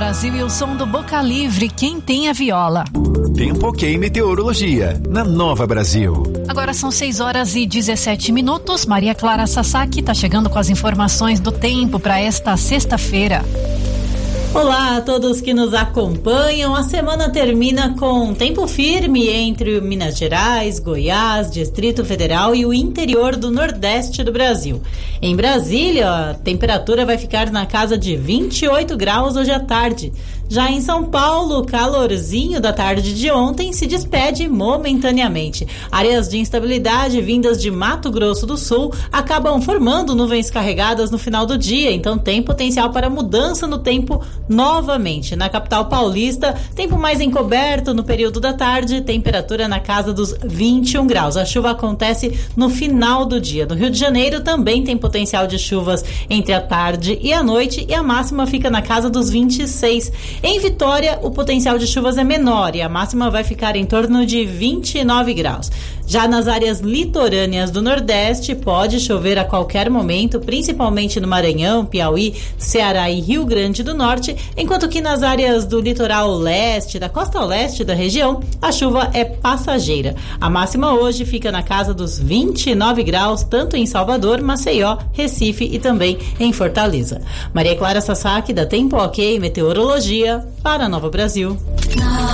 Brasil e o som do Boca Livre, Quem Tem a Viola. Tempo Ok Meteorologia, na Nova Brasil. Agora são 6h17. Maria Clara Sasaki está chegando com as informações do tempo para esta sexta-feira. Olá a todos que nos acompanham. A semana termina com tempo firme entre Minas Gerais, Goiás, Distrito Federal e o interior do Nordeste do Brasil. Em Brasília, a temperatura vai ficar na casa de 28 graus hoje à tarde. Já em São Paulo, o calorzinho da tarde de ontem se despede momentaneamente. Áreas de instabilidade vindas de Mato Grosso do Sul acabam formando nuvens carregadas no final do dia, então tem potencial para mudança no tempo novamente. Na capital paulista, tempo mais encoberto no período da tarde, temperatura na casa dos 21 graus. A chuva acontece no final do dia. No Rio de Janeiro também tem potencial de chuvas entre a tarde e a noite e a máxima fica na casa dos 26. Em Vitória, o potencial de chuvas é menor e a máxima vai ficar em torno de 29 graus. Já nas áreas litorâneas do Nordeste, pode chover a qualquer momento, principalmente no Maranhão, Piauí, Ceará e Rio Grande do Norte, enquanto que nas áreas do litoral leste, da costa leste da região, a chuva é passageira. A máxima hoje fica na casa dos 29 graus, tanto em Salvador, Maceió, Recife e também em Fortaleza. Maria Clara Sasaki, da Tempo Ok Meteorologia, para Nova Brasil.